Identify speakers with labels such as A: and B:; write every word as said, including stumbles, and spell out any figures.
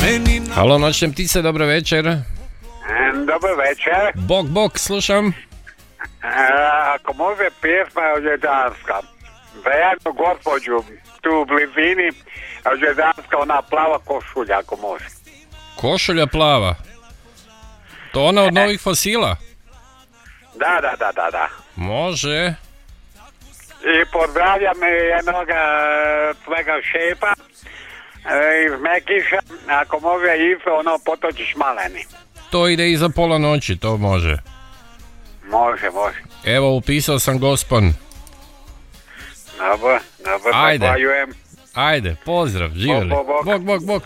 A: Halo, noćne ptice, dobro večer.
B: Dobar večer.
A: Bok, bok, slušam.
B: E, ako može pjesma od Žedanska. Za jednu gospođu tu u blizini, Žedanska, ona plava košulja, ako može.
A: Košulja plava. To ona od novih fosila?
B: Da, da, da, da, da.
A: Može.
B: I pozdravljam jednog svega šefa e, iz Mekiša, ako može isto ono potočiš maleni.
A: To ide iza pola noći, to može.
B: Može, može.
A: Evo, upisao sam gospon.
B: Dobro, dobro,
A: Ajde.
B: zahvaljujem.
A: Ajde, pozdrav, živjeli.
B: Bok, bok, bok.
A: Bok, bok, bok.